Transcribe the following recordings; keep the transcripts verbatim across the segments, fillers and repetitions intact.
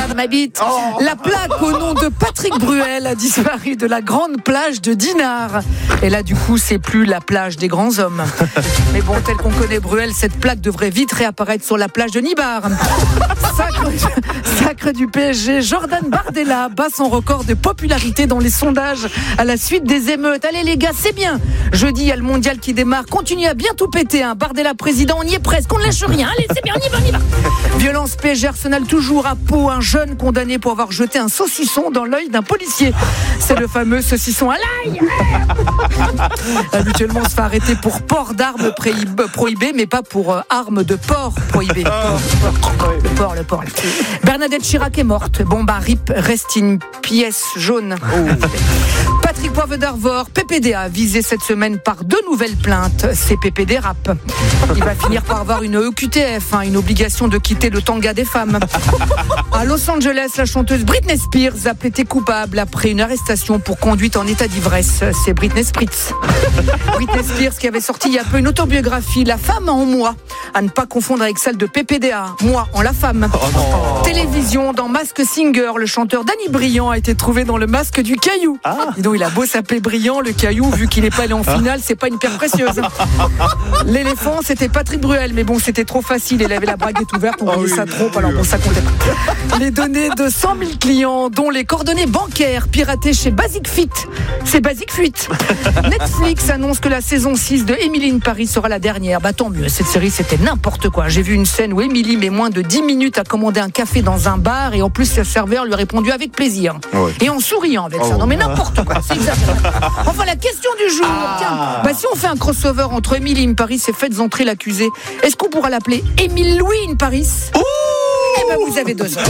regarde ma bite. Oh. La plaque au nom de Patrick Bruel a disparu de la grande plage de Dinard. Et là, du coup, c'est plus la plage des grands hommes. Mais bon, tel qu'on connaît Bruel, cette plaque devrait vite réapparaître sur la plage de Nibar. Sacre, sacre du P S G, Jordan Bardella bat son record de popularité dans les sondages à la suite des émeutes. Allez les gars, c'est bien. Jeudi, il y a le mondial qui démarre. Continue à bien tout péter. Hein. Bardella président, on y est presque. On ne lâche rien. Allez, c'est bien, on y va, on y va. Violence P S G Arsenal toujours à Pau. Un jeune condamné pour avoir jeté un saucisson dans l'œil d'un policier. C'est le fameux saucisson à l'ail. Habituellement, on se fait arrêter pour port d'armes prohibées, mais pas pour euh, armes de porc prohibées. Le porc, le porc. Bernadette Chirac est morte. Bon bah, rip, reste une pièce jaune. Oh. Patrick Poivre d'Arvor, P P D A, visé cette semaine par deux nouvelles plaintes. C'est P P D Rap. Il va finir par avoir une E Q T F, hein, une obligation de quitter le tanga des femmes. À Los Angeles, la chanteuse Britney Spears a plaidé coupable après une arrestation pour conduite en état d'ivresse. C'est Britney Spritz. Britney Spears qui avait sorti il y a peu une autobiographie, La femme en moi, à ne pas confondre avec celle de P P D A. Moi en la femme. Oh Télévision, dans Mask Singer, le chanteur Danny Briand a été trouvé dans le masque du caillou. Ah. Dis donc, il a beau s'appeler Briand, le caillou, vu qu'il n'est pas allé en finale, c'est pas une pierre précieuse. L'éléphant, c'était Patrick Bruel, mais bon, c'était trop facile. Il avait la braguette ouverte, on voyait oh oui, sa trompe, alors bon, ça comptait pas. Les données de cent mille clients, dont les coordonnées bancaires piratées chez Basic Fit. C'est Basic Fuite. Netflix annonce que la saison six de Emily in Paris sera la dernière. Bah tant mieux, cette série, c'était n'importe quoi. J'ai vu une scène où Emily met moins de dix minutes à commander un café dans un bar et en plus, le serveur lui a répondu avec plaisir. Ouais. Et en souriant avec ça. Non mais n'importe quoi, c'est exagéré. Enfin, la question du jour. Ah. Tiens, bah, si on fait un crossover entre Emily in Paris et Faites entrer l'accusé, est-ce qu'on pourra l'appeler Émile Louis in Paris? Ouh. Eh ben, vous avez deux heures.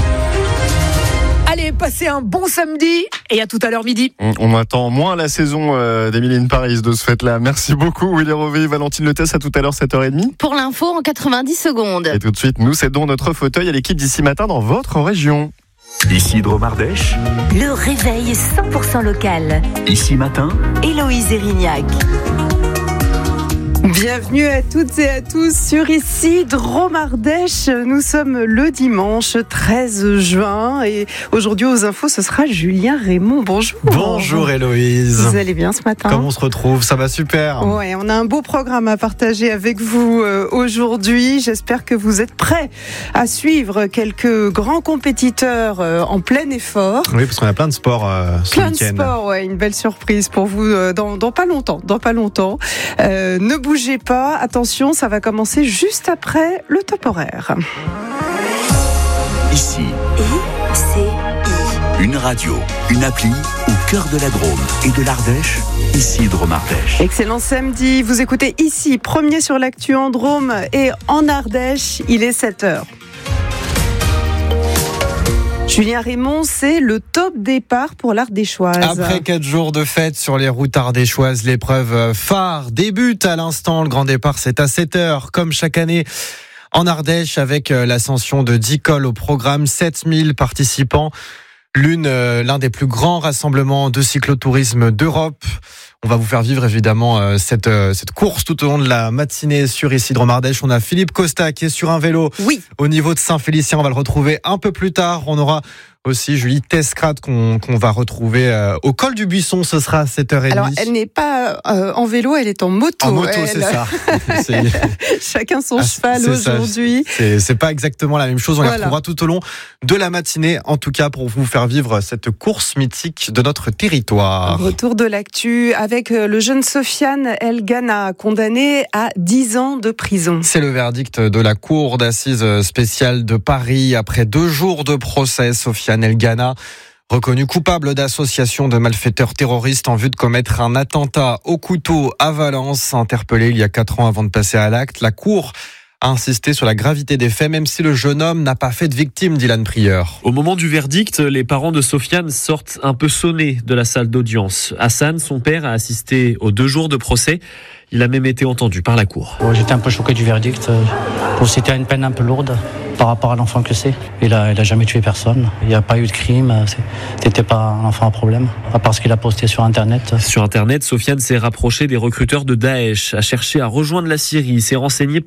Allez, passez un bon samedi et à tout à l'heure midi. On attend moins la saison euh, d'Emily in Paris de ce fait-là. Merci beaucoup Willy Rové, Valentine Letès, à tout à l'heure sept heures trente. Pour l'info en quatre-vingt-dix secondes. Et tout de suite, nous cédons notre fauteuil à l'équipe d'Ici Matin dans votre région. Ici Dromardèche. Le réveil cent pour cent local. Ici Matin. Héloïse Erignac. Bienvenue à toutes et à tous sur Ici Dromardèche. Nous sommes le dimanche treize juin et aujourd'hui aux infos ce sera Julien Raymond. Bonjour. Bonjour Héloïse. Vous allez bien ce matin? Comment on se retrouve? Ça va super. Ouais, on a un beau programme à partager avec vous euh, aujourd'hui. J'espère que vous êtes prêts à suivre quelques grands compétiteurs euh, en plein effort. Oui, parce qu'on a plein de sports euh, ce plein week-end. de sports, ouais, une belle surprise pour vous euh, dans, dans pas longtemps. Dans pas longtemps. Euh, ne bougez pas, attention, ça va commencer juste après le top horaire. Ici. I C I. Une radio, une appli au cœur de la Drôme et de l'Ardèche. Ici Dromardèche. Excellent samedi, vous écoutez Ici, premier sur l'actu en Drôme et en Ardèche, il est sept heures. Julien Raymond, c'est le top départ pour l'Ardéchoise. Après quatre jours de fête sur les routes ardéchoises, l'épreuve phare débute à l'instant. Le grand départ, c'est à sept heures, comme chaque année en Ardèche, avec l'ascension de dix cols au programme, sept mille participants. L'une, euh, l'un des plus grands rassemblements de cyclotourisme d'Europe. On va vous faire vivre évidemment euh, cette, euh, cette course tout au long de la matinée sur Ici Dromardèche. On a Philippe Costa qui est sur un vélo oui. au niveau de Saint-Félicien. On va le retrouver un peu plus tard. On aura aussi Julie Tescrat qu'on, qu'on va retrouver euh, au col du Buisson. Ce sera à sept heures trente. Alors, elle n'est pas euh, en vélo, elle est en moto. En moto, elle... c'est ça. c'est... Chacun son ah, cheval c'est aujourd'hui. Ça. C'est, c'est pas exactement la même chose. On voilà. la retrouvera tout au long de la matinée, en tout cas pour vous faire vivre cette course mythique de notre territoire. Retour de l'actu avec le jeune Sofiane El Ghana, condamné à dix ans de prison. C'est le verdict de la cour d'assises spéciale de Paris. Après deux jours de procès, Sofiane El Ghana, reconnu coupable d'association de malfaiteurs terroristes en vue de commettre un attentat au couteau à Valence, interpellé il y a quatre ans avant de passer à l'acte. La cour a insisté sur la gravité des faits, même si le jeune homme n'a pas fait de victime, Dylan Prieur. Au moment du verdict, les parents de Sofiane sortent un peu sonnés de la salle d'audience. Hassan, son père, a assisté aux deux jours de procès. Il a même été entendu par la cour. Bon, j'étais un peu choqué du verdict. C'était une peine un peu lourde par rapport à l'enfant que c'est. Il a, il a jamais tué personne. Il n'y a pas eu de crime. C'était pas un enfant à problème, à part ce qu'il a posté sur Internet. Sur Internet, Sofiane s'est rapproché des recruteurs de Daesh, a cherché à rejoindre la Syrie, s'est renseigné pour